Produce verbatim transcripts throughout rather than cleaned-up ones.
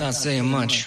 Not saying much.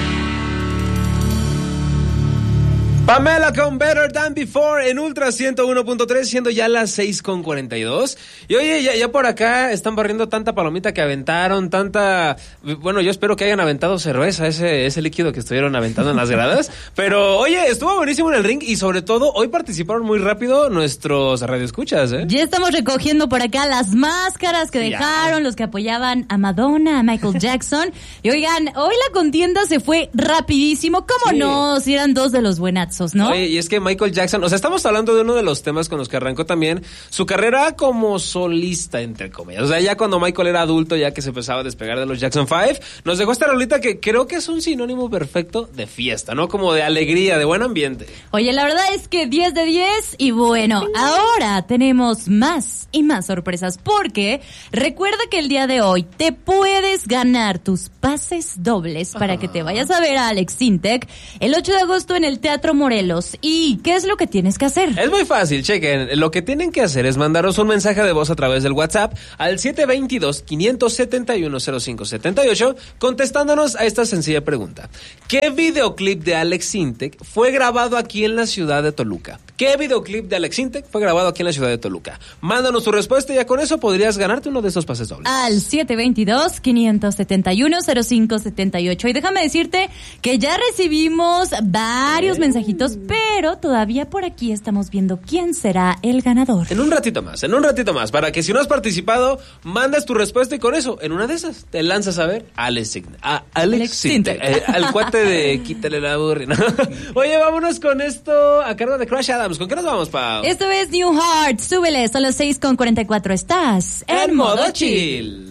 Pamela con Better Than Before en Ultra ciento uno punto tres, siendo ya las seis con cuarenta y dos. Y oye, ya, ya por acá están barriendo tanta palomita que aventaron, tanta... Bueno, yo espero que hayan aventado cerveza, ese, ese líquido que estuvieron aventando en las gradas. Pero oye, estuvo buenísimo en el ring y sobre todo hoy participaron muy rápido nuestros radioescuchas, ¿eh? Ya estamos recogiendo por acá las máscaras que dejaron, ya. Los que apoyaban a Madonna, a Michael Jackson. Y oigan, hoy la contienda se fue rapidísimo. ¿Cómo sí. no? Si eran dos de los buenazos, ¿no? Oye, y es que Michael Jackson, o sea, estamos hablando de uno de los temas con los que arrancó también su carrera como solista, entre comillas. O sea, ya cuando Michael era adulto, ya que se empezaba a despegar de los Jackson Five, nos dejó esta rolita que creo que es un sinónimo perfecto de fiesta, ¿no? Como de alegría, de buen ambiente. Oye, la verdad es que diez de diez y bueno, ahora tenemos más y más sorpresas porque recuerda que el día de hoy te puedes ganar tus pases dobles para que te vayas a ver a Alex Sintek el ocho de agosto en el Teatro Morelos. ¿Y qué es lo que tienes que hacer? Es muy fácil, chequen. Lo que tienen que hacer es mandaros un mensaje de voz a través del WhatsApp al siete dos dos, cinco siete uno, cero cinco siete ocho contestándonos a esta sencilla pregunta. ¿Qué videoclip de Alex Sintek fue grabado aquí en la ciudad de Toluca? ¿Qué videoclip de Alex Sintek fue grabado aquí en la ciudad de Toluca? Mándanos tu respuesta y ya con eso podrías ganarte uno de esos pases dobles. Al siete dos dos, cinco siete uno, cero cinco siete ocho. Y déjame decirte que ya recibimos varios ¿Eh? mensajitos, pero todavía por aquí estamos viendo quién será el ganador. En un ratito más, en un ratito más, para que si no has participado, mandas tu respuesta y con eso, en una de esas, te lanzas a ver a Alex, a Alex, Alex Sintek, eh, al cuate de quítale la burrina. Oye, vámonos con esto a cargo de Crash Adams. ¿Con qué nos vamos, Pau? Esto es New Heart, súbele, son las seis con cuarenta y cuatro, estás en, en modo chill.